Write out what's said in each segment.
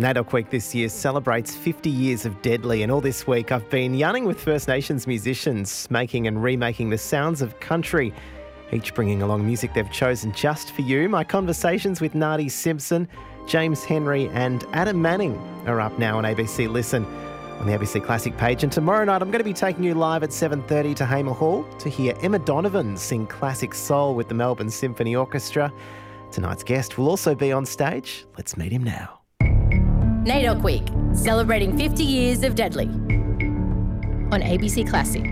NAIDOC Week this year celebrates 50 years of Deadly, and all this week I've been yarning with First Nations musicians, making and remaking the sounds of country, each bringing along music they've chosen just for you. My conversations with Nardi Simpson, James Henry and Adam Manning are up now on ABC Listen on the ABC Classic page. And tomorrow night I'm going to be taking you live at 7:30 to Hamer Hall to hear Emma Donovan sing classic soul with the Melbourne Symphony Orchestra. Tonight's guest will also be on stage. Let's meet him now. NAIDOC Week, celebrating 50 years of Deadly on ABC Classic.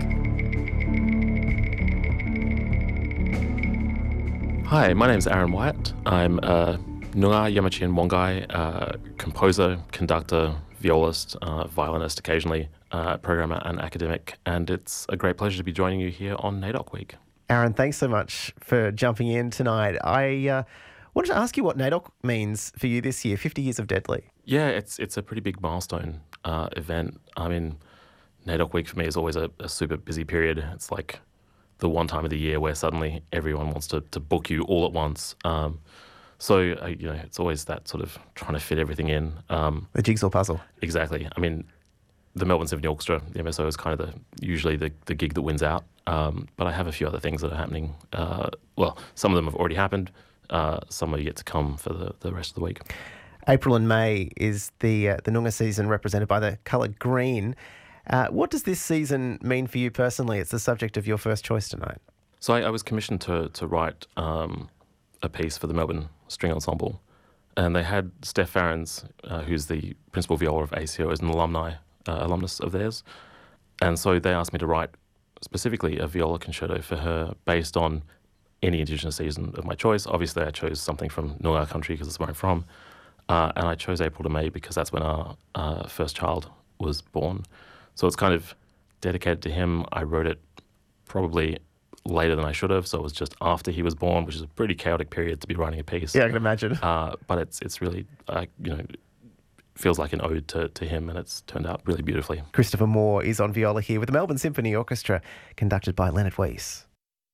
Hi, my name's Aaron Wyatt. I'm a Noongar Yamatji Wongai composer, conductor, violist, violinist occasionally, programmer and academic, and it's a great pleasure to be joining you here on NAIDOC Week. Aaron, thanks so much for jumping in tonight. I wanted to ask you what NAIDOC means for you this year, 50 years of Deadly. Yeah, it's a pretty big milestone event. I mean, NAIDOC Week for me is always a super busy period. It's like the one time of the year where suddenly everyone wants to book you all at once. It's always that sort of trying to fit everything in. The jigsaw puzzle. Exactly. I mean, the Melbourne Symphony Orchestra, the MSO, is kind of usually the gig that wins out. But I have a few other things that are happening. Some of them have already happened. Some are yet to come for the rest of the week. April and May is the Noongar season represented by the colour green. What does this season mean for you personally? It's the subject of your first choice tonight. So I was commissioned to write a piece for the Melbourne String Ensemble, and they had Steph Farrens, who's the principal viola of ACO, as an alumnus of theirs, and so they asked me to write specifically a viola concerto for her based on any Indigenous season of my choice. Obviously, I chose something from Noongar country because it's where I'm from, and I chose April to May because that's when our first child was born. So it's kind of dedicated to him. I wrote it probably later than I should have, so it was just after he was born, which is a pretty chaotic period to be writing a piece. Yeah, I can imagine. But it's really, feels like an ode to him, and it's turned out really beautifully. Christopher Moore is on viola here with the Melbourne Symphony Orchestra, conducted by Leonard Weiss.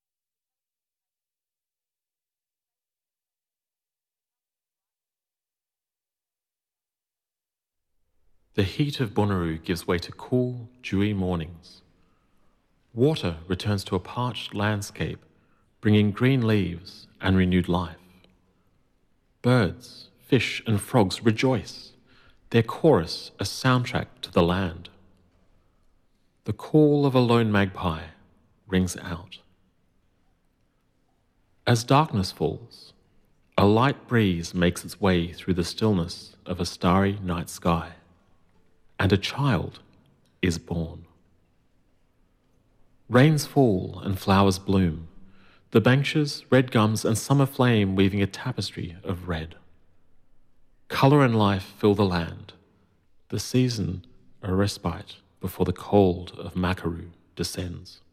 The heat of Bonnaroo gives way to cool, dewy mornings. Water returns to a parched landscape, bringing green leaves and renewed life. Birds, fish, and frogs rejoice, their chorus a soundtrack to the land. The call of a lone magpie rings out. As darkness falls, a light breeze makes its way through the stillness of a starry night sky, and a child is born. Rains fall and flowers bloom, the banksias, red gums, and summer flame weaving a tapestry of red. Colour and life fill the land, the season a respite before the cold of Makaroo descends.